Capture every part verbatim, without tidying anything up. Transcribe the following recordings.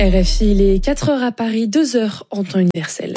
R F I, il est quatre heures à Paris, deux heures en temps universel.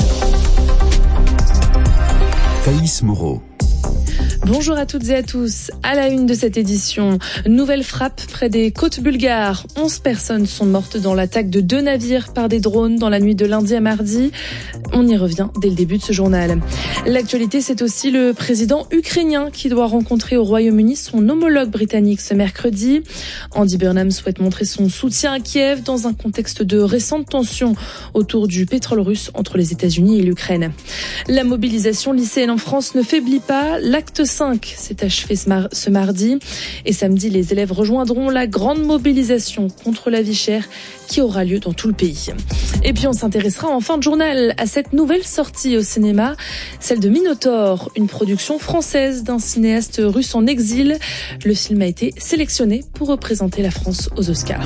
Thaïs Moreau. Bonjour à toutes et à tous. À la une de cette édition, nouvelle frappe près des côtes bulgares. onze personnes sont mortes dans l'attaque de deux navires par des drones dans la nuit de lundi à mardi. On y revient dès le début de ce journal. L'actualité, c'est aussi le président ukrainien qui doit rencontrer au Royaume-Uni son homologue britannique ce mercredi. Andy Burnham souhaite montrer son soutien à Kiev dans un contexte de récentes tensions autour du pétrole russe entre les États-Unis et l'Ukraine. La mobilisation lycéenne en France ne faiblit pas. L'acte cinq s'est achevé ce, mar- ce mardi et samedi, les élèves rejoindront la grande mobilisation contre la vie chère qui aura lieu dans tout le pays. Et puis on s'intéressera en fin de journal à cette nouvelle sortie au cinéma, celle de Minotaur, une production française d'un cinéaste russe en exil. Le film a été sélectionné pour représenter la France aux Oscars.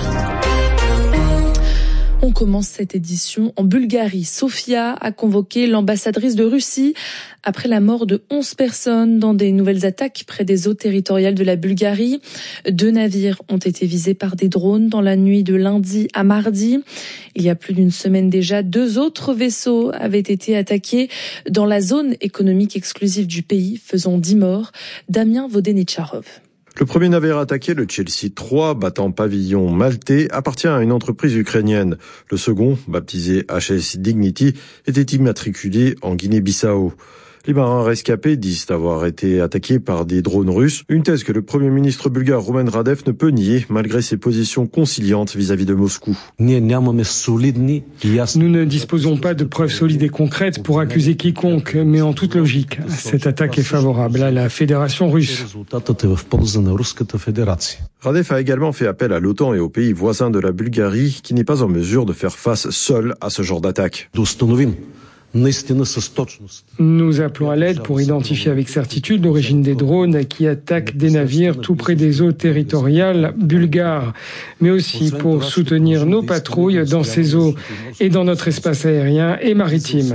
On commence cette édition en Bulgarie. Sofia a convoqué l'ambassadrice de Russie après la mort de onze personnes dans des nouvelles attaques près des eaux territoriales de la Bulgarie. Deux navires ont été visés par des drones dans la nuit de lundi à mardi. Il y a plus d'une semaine déjà, deux autres vaisseaux avaient été attaqués dans la zone économique exclusive du pays, faisant dix morts. Damien Vodeničarov. Le premier navire attaqué, le Chelsea trois, battant pavillon maltais, appartient à une entreprise ukrainienne. Le second, baptisé H S Dignity, était immatriculé en Guinée-Bissau. Les marins rescapés disent avoir été attaqués par des drones russes, une thèse que le Premier ministre bulgare Rumen Radev ne peut nier malgré ses positions conciliantes vis-à-vis de Moscou. Nous ne disposons pas de preuves solides et concrètes pour accuser quiconque, mais en toute logique, cette attaque est favorable à la Fédération russe. Radev a également fait appel à l'OTAN et aux pays voisins de la Bulgarie qui n'est pas en mesure de faire face seul à ce genre d'attaque. Nous appelons à l'aide pour identifier avec certitude l'origine des drones qui attaquent des navires tout près des eaux territoriales bulgares, mais aussi pour soutenir nos patrouilles dans ces eaux et dans notre espace aérien et maritime.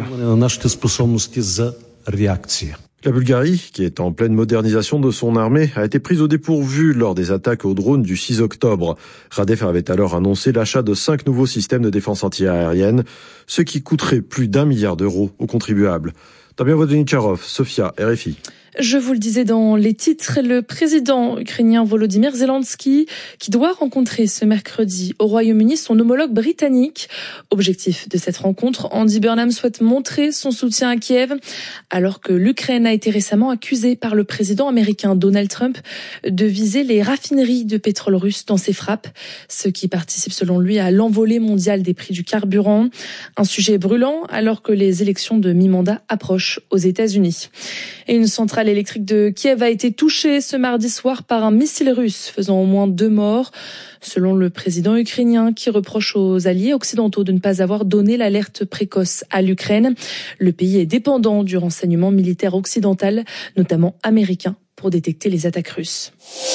La Bulgarie, qui est en pleine modernisation de son armée, a été prise au dépourvu lors des attaques aux drones du six octobre. Radev avait alors annoncé l'achat de cinq nouveaux systèmes de défense antiaérienne, ce qui coûterait plus d'un milliard d'euros aux contribuables. Damien Vodeničarov, Sofia, R F I. Je vous le disais dans les titres, le président ukrainien Volodymyr Zelensky qui doit rencontrer ce mercredi au Royaume-Uni son homologue britannique. Objectif de cette rencontre, Andy Burnham souhaite montrer son soutien à Kiev alors que l'Ukraine a été récemment accusée par le président américain Donald Trump de viser les raffineries de pétrole russe dans ses frappes, ce qui participe selon lui à l'envolée mondiale des prix du carburant. Un sujet brûlant alors que les élections de mi-mandat approchent aux États-Unis. Et une centrale électrique de Kiev a été touchée ce mardi soir par un missile russe, faisant au moins deux morts. Selon le président ukrainien qui reproche aux alliés occidentaux de ne pas avoir donné l'alerte précoce à l'Ukraine. Le pays est dépendant du renseignement militaire occidental, notamment américain, pour détecter les attaques russes.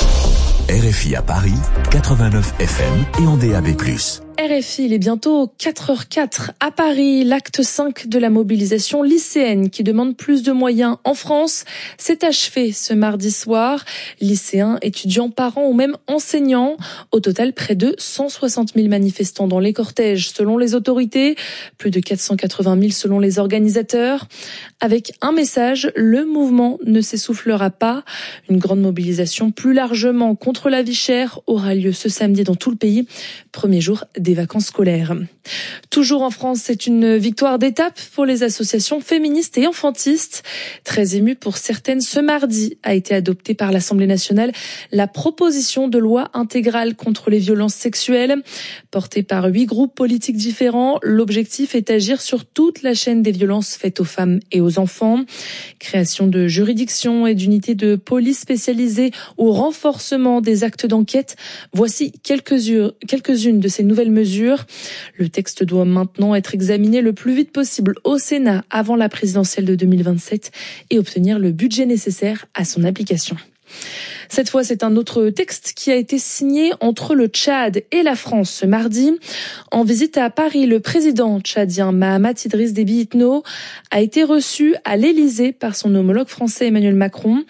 R F I à Paris, quatre-vingt-neuf F M et en D A B plus. R F I, il est bientôt quatre heures quatre à Paris. L'acte cinq de la mobilisation lycéenne qui demande plus de moyens en France s'est achevé ce mardi soir. Lycéens, étudiants, parents ou même enseignants. Au total, près de cent soixante mille manifestants dans les cortèges selon les autorités. Plus de quatre cent quatre-vingt mille selon les organisateurs. Avec un message, le mouvement ne s'essoufflera pas. Une grande mobilisation plus largement contre la vie chère aura lieu ce samedi dans tout le pays. Premier jour des vacances scolaires. Toujours en France, c'est une victoire d'étape pour les associations féministes et enfantistes. Très émues pour certaines, ce mardi a été adoptée par l'Assemblée nationale la proposition de loi intégrale contre les violences sexuelles. Portée par huit groupes politiques différents, l'objectif est d'agir sur toute la chaîne des violences faites aux femmes et aux enfants. Création de juridictions et d'unités de police spécialisées ou renforcement des actes d'enquête. Voici quelques-unes, quelques-unes de ces nouvelles mesures. Le texte doit maintenant être examiné le plus vite possible au Sénat avant la présidentielle de deux mille vingt-sept et obtenir le budget nécessaire à son application. Cette fois, c'est un autre texte qui a été signé entre le Tchad et la France ce mardi. En visite à Paris, le président tchadien Mahamat Idriss Déby Itno a été reçu à l'Élysée par son homologue français Emmanuel Macron.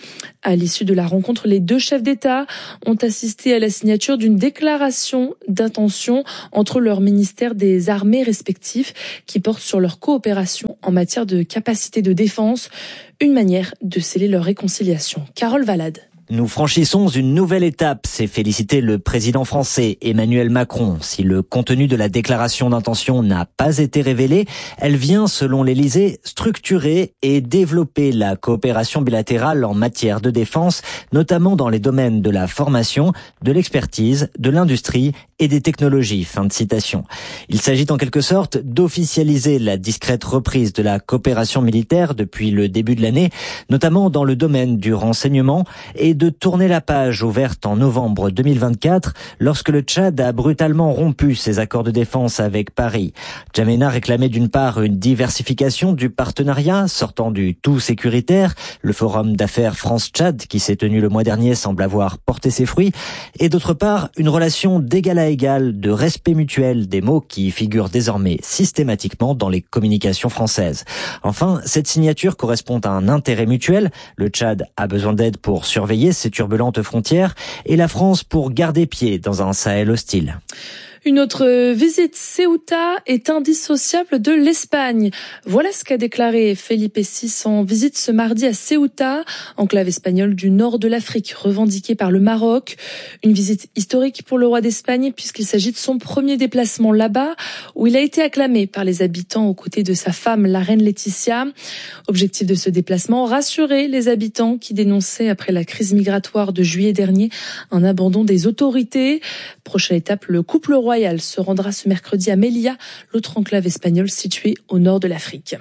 À l'issue de la rencontre, les deux chefs d'État ont assisté à la signature d'une déclaration d'intention entre leurs ministères des armées respectifs qui porte sur leur coopération en matière de capacité de défense, une manière de sceller leur réconciliation. Carole Valade. Nous franchissons une nouvelle étape, s'est félicité le président français Emmanuel Macron. Si le contenu de la déclaration d'intention n'a pas été révélé, elle vient, selon l'Élysée, structurer et développer la coopération bilatérale en matière de défense, notamment dans les domaines de la formation, de l'expertise, de l'industrie et des technologies. Fin de citation. Il s'agit en quelque sorte d'officialiser la discrète reprise de la coopération militaire depuis le début de l'année, notamment dans le domaine du renseignement, et de tourner la page ouverte en novembre deux mille vingt-quatre lorsque le Tchad a brutalement rompu ses accords de défense avec Paris. N'Djamena réclamait d'une part une diversification du partenariat sortant du tout sécuritaire. Le forum d'affaires France-Tchad qui s'est tenu le mois dernier semble avoir porté ses fruits. Et d'autre part, une relation d'égal à égal, de respect mutuel, des mots qui figurent désormais systématiquement dans les communications françaises. Enfin, cette signature correspond à un intérêt mutuel. Le Tchad a besoin d'aide pour surveiller ces turbulentes frontières et la France pour garder pied dans un Sahel hostile. Une autre visite, Ceuta est indissociable de l'Espagne. Voilà ce qu'a déclaré Felipe six en visite ce mardi à Ceuta, enclave espagnole du nord de l'Afrique, revendiquée par le Maroc. Une visite historique pour le roi d'Espagne puisqu'il s'agit de son premier déplacement là-bas, où il a été acclamé par les habitants aux côtés de sa femme, la reine Laetitia. Objectif de ce déplacement, rassurer les habitants qui dénonçaient après la crise migratoire de juillet dernier un abandon des autorités. Prochaine étape, le couple royal se rendra ce mercredi à Melilla, l'autre enclave espagnole située au nord de l'Afrique.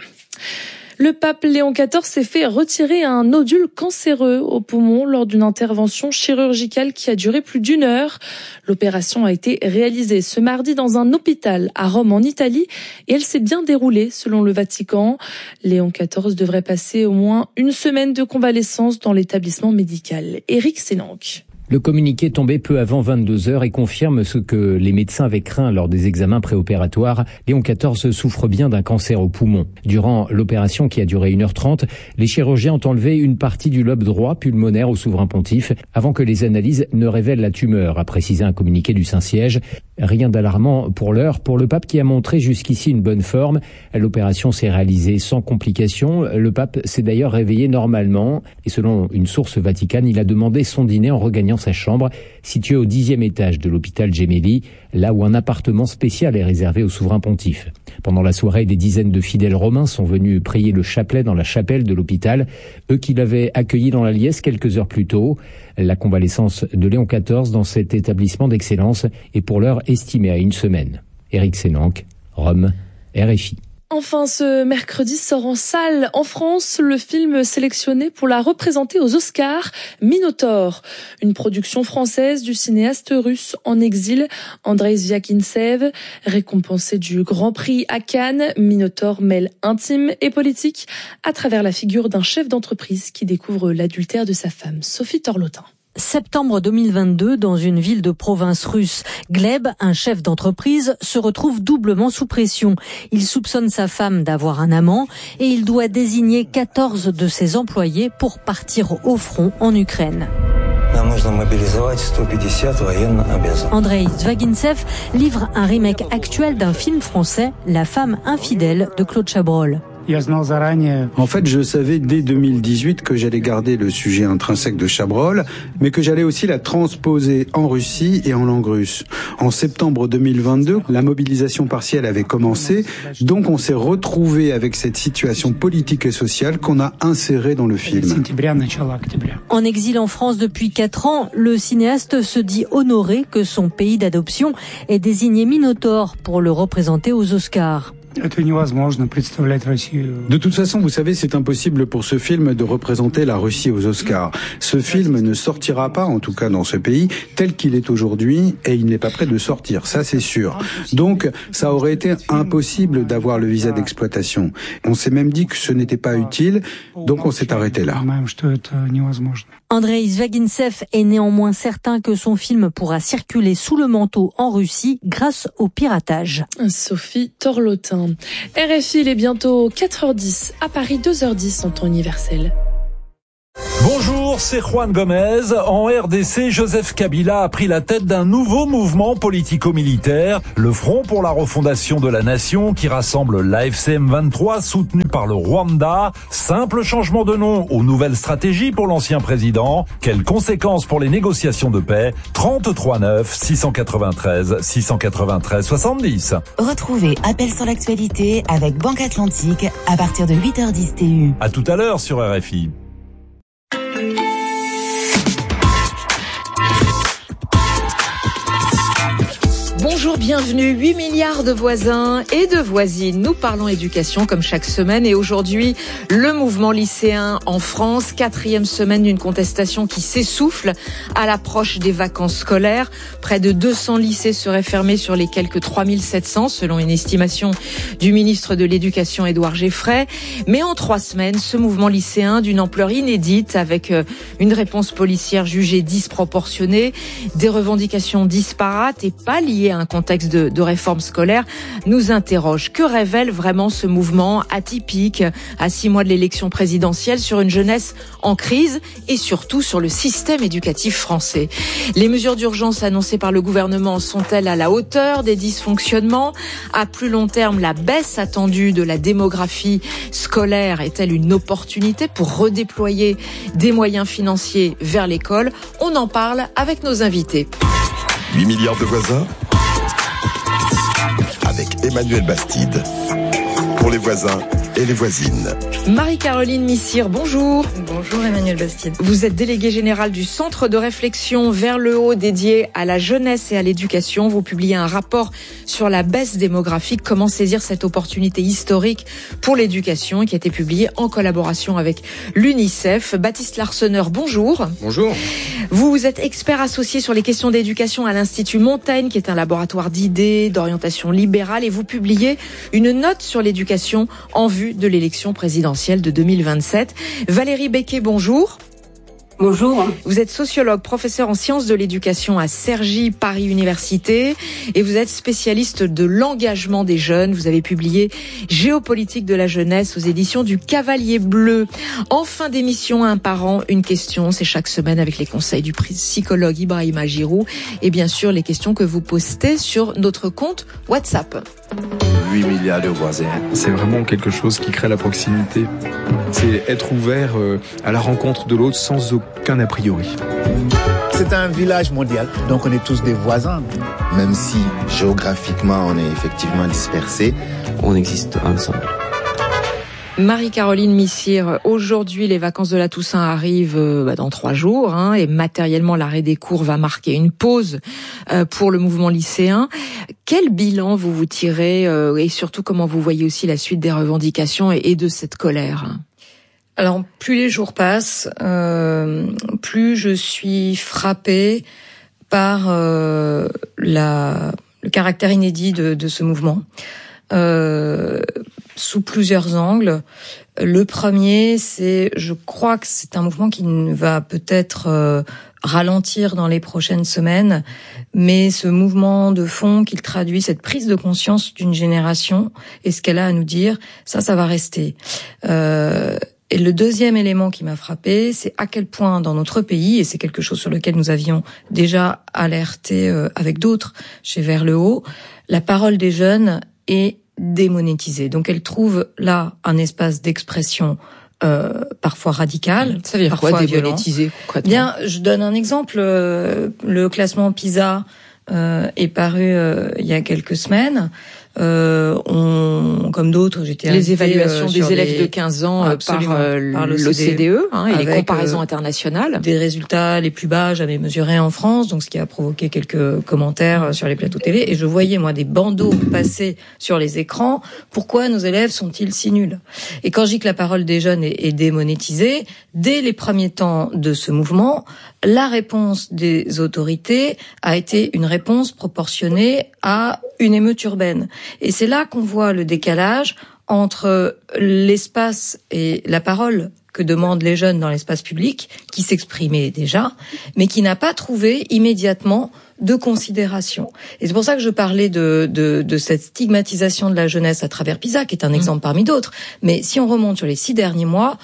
Le pape Léon quatorze s'est fait retirer un nodule cancéreux au poumon lors d'une intervention chirurgicale qui a duré plus d'une heure. L'opération a été réalisée ce mardi dans un hôpital à Rome en Italie et elle s'est bien déroulée selon le Vatican. Léon quatorze devrait passer au moins une semaine de convalescence dans l'établissement médical. Éric Sénanque. Le communiqué est tombé peu avant vingt-deux heures et confirme ce que les médecins avaient craint lors des examens préopératoires. Léon quatorze souffre bien d'un cancer au poumon. Durant l'opération qui a duré une heure trente, les chirurgiens ont enlevé une partie du lobe droit pulmonaire au souverain pontife avant que les analyses ne révèlent la tumeur, a précisé un communiqué du Saint-Siège. Rien d'alarmant pour l'heure pour le pape qui a montré jusqu'ici une bonne forme. L'opération s'est réalisée sans complications. Le pape s'est d'ailleurs réveillé normalement et selon une source vaticane, il a demandé son dîner en regagnant sa chambre située au dixième étage de l'hôpital Gemelli, là où un appartement spécial est réservé au souverain pontife. Pendant la soirée, des dizaines de fidèles romains sont venus prier le chapelet dans la chapelle de l'hôpital, eux qui l'avaient accueilli dans la liesse quelques heures plus tôt. La convalescence de Léon quatorze dans cet établissement d'excellence est pour l'heure estimée à une semaine. Éric Sénanque, Rome, R F I. Enfin, ce mercredi sort en salle en France le film sélectionné pour la représenter aux Oscars, Minotaur, une production française du cinéaste russe en exil, Andrei Zvyagintsev, récompensé du Grand Prix à Cannes. Minotaur mêle intime et politique à travers la figure d'un chef d'entreprise qui découvre l'adultère de sa femme, Sophie Torlotin. Septembre deux mille vingt-deux, dans une ville de province russe, Gleb, un chef d'entreprise, se retrouve doublement sous pression. Il soupçonne sa femme d'avoir un amant et il doit désigner quatorze de ses employés pour partir au front en Ukraine. Andrei Zvyagintsev livre un remake actuel d'un film français, La femme infidèle de Claude Chabrol. En fait, je savais dès deux mille dix-huit que j'allais garder le sujet intrinsèque de Chabrol, mais que j'allais aussi la transposer en Russie et en langue russe. En septembre deux mille vingt-deux, la mobilisation partielle avait commencé, donc on s'est retrouvé avec cette situation politique et sociale qu'on a insérée dans le film. En exil en France depuis quatre ans, le cinéaste se dit honoré que son pays d'adoption ait désigné Minotaur pour le représenter aux Oscars. De toute façon, vous savez, c'est impossible pour ce film de représenter la Russie aux Oscars. Ce film ne sortira pas, en tout cas dans ce pays, tel qu'il est aujourd'hui, et il n'est pas prêt de sortir, ça c'est sûr. Donc, ça aurait été impossible d'avoir le visa d'exploitation. On s'est même dit que ce n'était pas utile, donc on s'est arrêté là. Andrei Zvyagintsev est néanmoins certain que son film pourra circuler sous le manteau en Russie grâce au piratage. Sophie Torlotin. R F I, il est bientôt quatre heures dix. À Paris, deux heures dix en temps universel. Bonjour. Bonjour, c'est Juan Gomez. En R D C, Joseph Kabila a pris la tête d'un nouveau mouvement politico-militaire, le Front pour la refondation de la nation, qui rassemble l'A F C M vingt-trois, soutenu par le Rwanda. Simple changement de nom aux nouvelles stratégies pour l'ancien président. Quelles conséquences pour les négociations de paix? trente-trois neuf, six cent quatre-vingt-treize, six cent quatre-vingt-treize, soixante-dix. Retrouvez Appel sur l'actualité avec Banque Atlantique à partir de huit heures dix T U. À tout à l'heure sur R F I. Bonjour, bienvenue. huit milliards de voisins et de voisines. Nous parlons éducation comme chaque semaine et aujourd'hui, le mouvement lycéen en France, quatrième semaine d'une contestation qui s'essouffle à l'approche des vacances scolaires. Près de deux cents lycées seraient fermés sur les quelques trois mille sept cents selon une estimation du ministre de l'Éducation Édouard Geffray. Mais en trois semaines, ce mouvement lycéen d'une ampleur inédite avec une réponse policière jugée disproportionnée, des revendications disparates et pas liées à un contexte de, de réforme scolaire, nous interroge. Que révèle vraiment ce mouvement atypique à six mois de l'élection présidentielle sur une jeunesse en crise et surtout sur le système éducatif français? Les mesures d'urgence annoncées par le gouvernement sont-elles à la hauteur des dysfonctionnements? À plus long terme, la baisse attendue de la démographie scolaire est-elle une opportunité pour redéployer des moyens financiers vers l'école? On en parle avec nos invités. huit milliards de voisins avec Emmanuel Bastide pour les voisins et les voisines. Marie-Caroline Missire, bonjour. Bonjour Emmanuel Bastide. Vous êtes déléguée générale du Centre de réflexion vers le haut dédié à la jeunesse et à l'éducation. Vous publiez un rapport sur la baisse démographique, comment saisir cette opportunité historique pour l'éducation, qui a été publié en collaboration avec l'UNICEF. Baptiste Larsonneur, bonjour. Bonjour. Vous êtes expert associé sur les questions d'éducation à l'Institut Montaigne, qui est un laboratoire d'idées, d'orientation libérale, et vous publiez une note sur l'éducation en vue de l'élection présidentielle de deux mille vingt-sept. Valérie Becquet, bonjour. Bonjour. Vous êtes sociologue, professeur en sciences de l'éducation à Cergy, Paris Université, et vous êtes spécialiste de l'engagement des jeunes. Vous avez publié Géopolitique de la jeunesse aux éditions du Cavalier Bleu. En fin d'émission, un parent, une question, c'est chaque semaine avec les conseils du psychologue Ibrahima Giroud, et bien sûr les questions que vous postez sur notre compte WhatsApp. huit milliards de voisins. C'est vraiment quelque chose qui crée la proximité. C'est être ouvert à la rencontre de l'autre sans aucun a priori. C'est un village mondial, donc on est tous des voisins. Même si géographiquement on est effectivement dispersés, on existe ensemble. Marie-Caroline Missire, aujourd'hui les vacances de la Toussaint arrivent euh, bah, dans trois jours hein, et matériellement l'arrêt des cours va marquer une pause euh, pour le mouvement lycéen. Quel bilan vous vous tirez euh, et surtout comment vous voyez aussi la suite des revendications et, et de cette colère? Alors plus les jours passent, euh, plus je suis frappée par euh, la, le caractère inédit de, de ce mouvement. Euh, sous plusieurs angles. Le premier, c'est, je crois que c'est un mouvement qui va peut-être euh, ralentir dans les prochaines semaines, mais ce mouvement de fond qu'il traduit, cette prise de conscience d'une génération et ce qu'elle a à nous dire, ça, ça va rester. Euh, et le deuxième élément qui m'a frappé, c'est à quel point dans notre pays, et c'est quelque chose sur lequel nous avions déjà alerté euh, avec d'autres chez Vers le Haut, la parole des jeunes est démonétisée. Donc elle trouve là un espace d'expression euh, parfois radical, ça veut dire parfois quoi, violent. Démonétisé concrètement? Bien, je donne un exemple. Euh, le classement PISA euh, est paru euh, il y a quelques semaines. Euh, on, comme d'autres, j'étais les évaluations euh, des élèves des... de quinze ans euh, par, euh, par l'O C D E hein, et avec, les comparaisons euh, internationales. Des résultats les plus bas jamais mesurés en France, donc ce qui a provoqué quelques commentaires sur les plateaux télé. Et je voyais, moi, des bandeaux passer sur les écrans. Pourquoi nos élèves sont-ils si nuls? Et quand je dis que la parole des jeunes est, est démonétisée, dès les premiers temps de ce mouvement, la réponse des autorités a été une réponse proportionnée à une émeute urbaine. Et c'est là qu'on voit le décalage entre l'espace et la parole que demandent les jeunes dans l'espace public, qui s'exprimait déjà, mais qui n'a pas trouvé immédiatement de considération. Et c'est pour ça que je parlais de, de, de cette stigmatisation de la jeunesse à travers PISA, qui est un exemple parmi d'autres. Mais si on remonte sur les six derniers mois,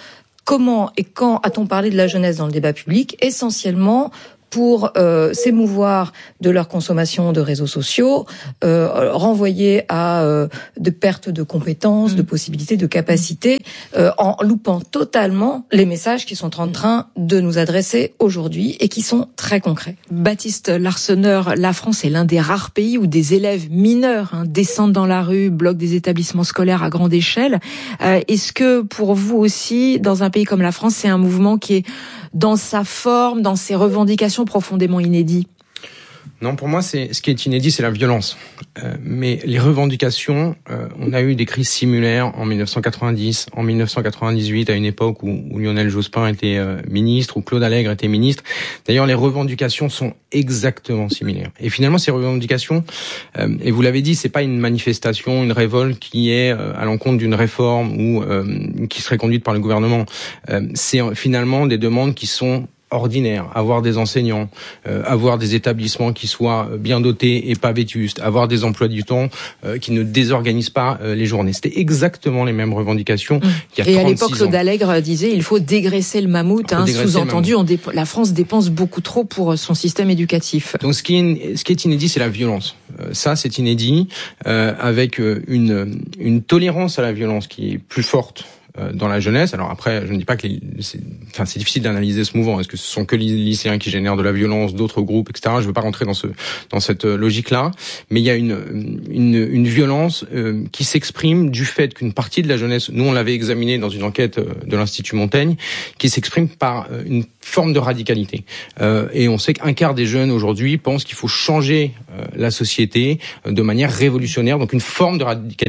comment et quand a-t-on parlé de la jeunesse dans le débat public? Essentiellement pour euh, s'émouvoir de leur consommation de réseaux sociaux, euh, renvoyer à euh, de pertes de compétences, mmh. de possibilités, de capacités, euh, en loupant totalement les messages qui sont en train de nous adresser aujourd'hui et qui sont très concrets. Baptiste Larsonneur, la France est l'un des rares pays où des élèves mineurs hein, descendent dans la rue, bloquent des établissements scolaires à grande échelle. Euh, est-ce que pour vous aussi, dans un pays comme la France, c'est un mouvement qui est dans sa forme, dans ses revendications profondément inédit? Non, pour moi, c'est ce qui est inédit, c'est la violence. Euh, mais les revendications, euh, on a eu des crises similaires en mille neuf cent quatre-vingt-dix, en mille neuf cent quatre-vingt-dix-huit, à une époque où, où Lionel Jospin était euh, ministre, où Claude Allègre était ministre. D'ailleurs, les revendications sont exactement similaires. Et finalement, ces revendications, euh, et vous l'avez dit, c'est pas une manifestation, une révolte qui est euh, à l'encontre d'une réforme ou euh, qui serait conduite par le gouvernement. Euh, c'est finalement des demandes qui sont ordinaire, avoir des enseignants, euh, avoir des établissements qui soient bien dotés et pas vétustes, avoir des emplois du temps euh, qui ne désorganisent pas euh, les journées. C'était exactement les mêmes revendications mmh. qu'il y a et trente-six ans. À l'époque, Claude Allègre disait il faut dégraisser le mammouth. Hein, sous-entendu, on dép- la France dépense beaucoup trop pour son système éducatif. Donc ce qui est, ce qui est inédit, c'est la violence. Euh, ça, c'est inédit, euh, avec une, une tolérance à la violence qui est plus forte dans la jeunesse. Alors après, je ne dis pas que les, c'est, enfin, c'est difficile d'analyser ce mouvement. Est-ce que ce sont que les lycéens qui génèrent de la violence, d'autres groupes, et cetera. Je ne veux pas rentrer dans ce, dans cette logique-là. Mais il y a une, une, une violence euh, qui s'exprime du fait qu'une partie de la jeunesse, nous on l'avait examiné dans une enquête de l'Institut Montaigne, qui s'exprime par une forme de radicalité. Euh, et on sait qu'un quart des jeunes aujourd'hui pensent qu'il faut changer euh, la société de manière révolutionnaire. Donc une forme de radicalité